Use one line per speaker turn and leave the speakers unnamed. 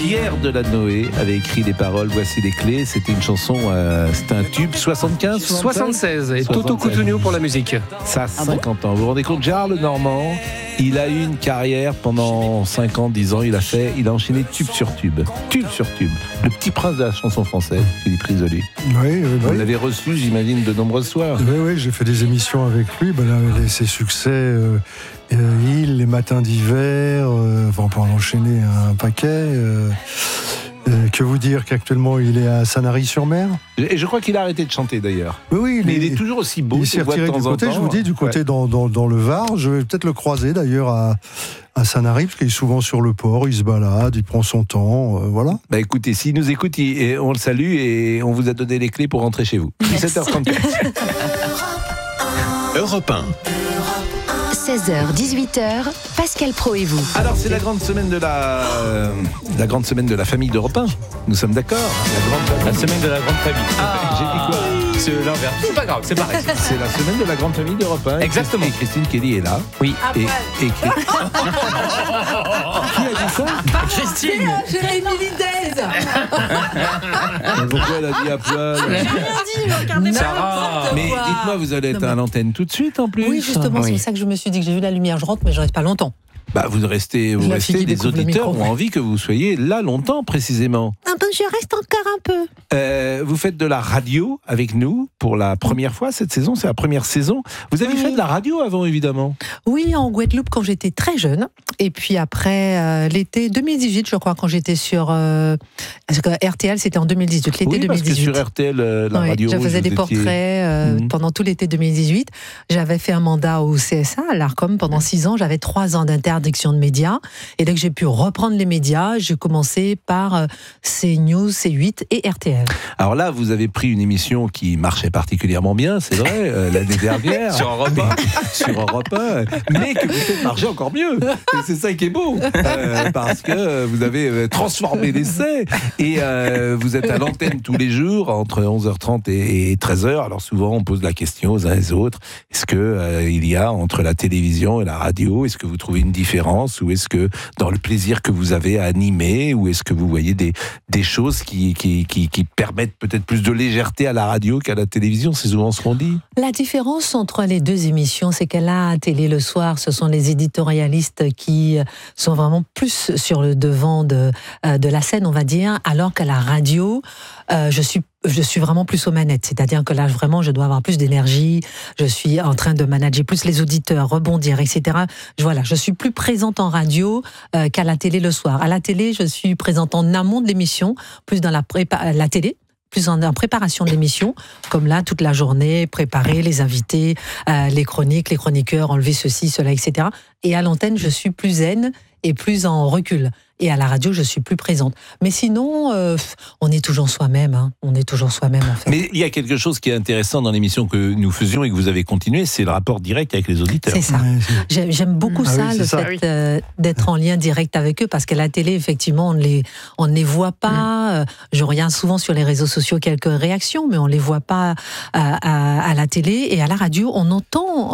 Pierre Delanoë avait écrit les paroles. Voici les clés. C'était une chanson, c'était un tube. 75,
76 et Toto Cutugno pour la musique.
Ça a 50 ans. Vous vous rendez compte, Gérard Lenormand, il a eu une carrière pendant 5 ans, 10 ans. Il a enchaîné tube sur tube. Tube sur tube. Le petit prince de la chanson française, Philippe Risoli.
Oui.
Vous l'avez reçu, j'imagine, de nombreuses soirs.
Oui, j'ai fait des émissions avec lui. Ses succès, les matins d'hiver, on peut en enchaîner un paquet. Que vous dire qu'actuellement il est à Sanary-sur-Mer.
Et je crois qu'il a arrêté de chanter d'ailleurs.
Oui,
mais il est toujours aussi beau.
Il s'est retiré du côté, je vous dis, du côté dans le Var. Je vais peut-être le croiser d'ailleurs à Sanary, parce qu'il est souvent sur le port, il se balade, il prend son temps, voilà.
Écoutez, s'il nous écoute, on le salue et on vous a donné les clés pour rentrer chez vous. 17h34.
Europe 1.
16h, 18h, Pascal Praud et vous.
Alors c'est la grande semaine de la grande semaine de la famille d'Europe 1. Nous sommes d'accord.
La semaine de la grande famille.
J'ai dit quoi?
C'est l'inverse. C'est pas grave, c'est pareil.
C'est la semaine de la grande famille d'Europe 1.
Exactement.
Et Christine Kelly est là.
Oui.
Et qui a dit ça?
Christine.
Jérémy Lidez.
Pourquoi elle a dit à poil?
J'ai rien dit, regardez
Sarah.
Mais dites-moi, vous allez être à l'antenne tout de suite en plus?
Oui, justement, c'est pour ça que je me suis dit que j'ai vu la lumière. Je rentre, mais je reste pas longtemps.
Vous restez, des auditeurs ont envie que vous soyez là longtemps précisément.
Je reste encore un peu.
Vous faites de la radio avec nous pour la première fois cette saison, c'est la première saison. Vous avez fait de la radio avant évidemment?
Oui, en Guadeloupe quand j'étais très jeune. Et puis après l'été 2018, je crois, quand j'étais sur RTL, c'était en 2018, l'été 2018.
Parce que sur RTL, la radio
je faisais des portraits pendant tout l'été 2018. J'avais fait un mandat au CSA, à l'Arcom, pendant 6 ans. J'avais 3 ans d'interdiction de médias. Et dès que j'ai pu reprendre les médias, j'ai commencé par CNews, C8 et RTL.
Alors là, vous avez pris une émission qui marchait particulièrement bien, c'est vrai, l'année dernière.
Sur Europe
1, mais que vous faites marcher encore mieux. Et c'est ça qui est beau, parce que vous avez transformé l'essai et vous êtes à l'antenne tous les jours entre 11h30 et 13h. Alors souvent, on pose la question aux uns et aux autres, est-ce que il y a entre la télévision et la radio, est-ce que vous trouvez une différence, ou est-ce que dans le plaisir que vous avez à animer, ou est-ce que vous voyez des choses qui permettent peut-être plus de légèreté à la radio qu'à la télévision? C'est souvent ce qu'on dit.
La différence entre les deux émissions, c'est qu'à la télé le soir, ce sont les éditorialistes qui sont vraiment plus sur le devant de la scène, on va dire, alors qu'à la radio, je suis vraiment plus aux manettes. C'est-à-dire que là, vraiment, je dois avoir plus d'énergie. Je suis en train de manager plus les auditeurs, rebondir, etc. Je suis plus présente en radio qu'à la télé le soir. À la télé, je suis présente en amont de l'émission, plus dans la télé, plus en préparation de l'émission, comme là, toute la journée, préparer les invités, les chroniques, les chroniqueurs, enlever ceci, cela, etc. Et à l'antenne, je suis plus zen et plus en recul. Et à la radio, je suis plus présente. Mais sinon, on est toujours soi-même. Hein. On est toujours soi-même, en fait.
Mais il y a quelque chose qui est intéressant dans l'émission que nous faisions et que vous avez continué, c'est le rapport direct avec les auditeurs.
C'est ça. J'aime beaucoup le fait d'être en lien direct avec eux, parce qu'à la télé, effectivement, on ne les voit pas. Je regarde souvent sur les réseaux sociaux quelques réactions, mais on ne les voit pas à la télé. Et à la radio, on entend